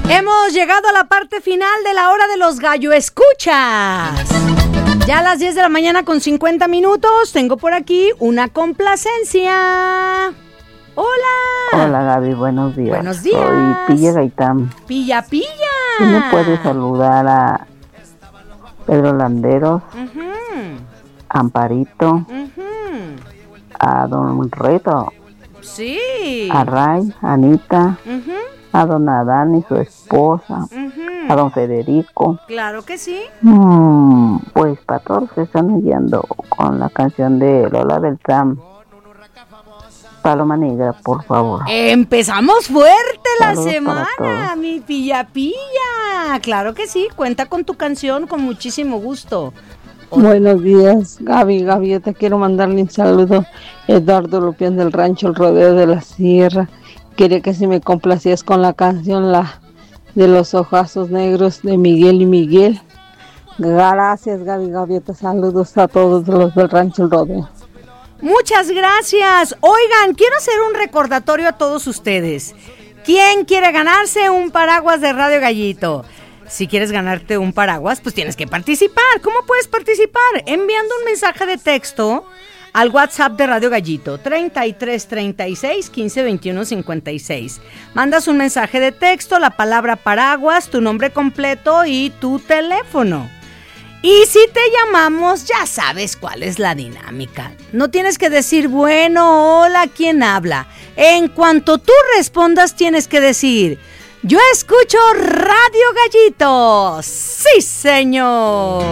Hemos llegado a la parte final de la hora de los gallo escuchas. Ya a las 10 de la mañana con 50 minutos tengo por aquí una complacencia. Hola. Hola Gaby, buenos días. Buenos días. Soy Pilla Gaitán. Pilla. ¿Tú me puedes saludar a Pedro Landeros, Amparito, a Don Reto, sí, a Ray, Anita, a Don Adán y su esposa, a Don Federico? Claro que sí. Pues para todos se están guiando con la canción de Lola Beltrán. Paloma Negra, por favor. Empezamos fuerte la Saludos semana, mi Pilla. Claro que sí, cuenta con tu canción con muchísimo gusto. Buenos días, Gaby, yo te quiero mandarle un saludo. Eduardo Lupián del Rancho El Rodeo de la Sierra. Quería que si me complacías con la canción la de los ojazos negros de Miguel y Miguel. Gracias, Gaby, saludos a todos los del Rancho El Rodeo. Muchas gracias. Oigan, quiero hacer un recordatorio a todos ustedes. ¿Quién quiere ganarse un paraguas de Radio Gallito? Si quieres ganarte un paraguas, pues tienes que participar. ¿Cómo puedes participar? Enviando un mensaje de texto al WhatsApp de Radio Gallito, 3336 15 21 56. Mandas un mensaje de texto, la palabra paraguas, tu nombre completo y tu teléfono. Y si te llamamos, ya sabes cuál es la dinámica. No tienes que decir, bueno, hola, ¿quién habla? En cuanto tú respondas, tienes que decir, yo escucho Radio Gallito. ¡Sí, señor!